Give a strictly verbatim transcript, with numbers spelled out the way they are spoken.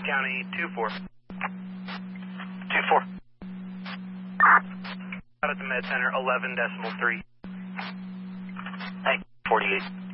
County, two four. two four. Out at the Med Center, eleven decimal three. Hey, forty-eight.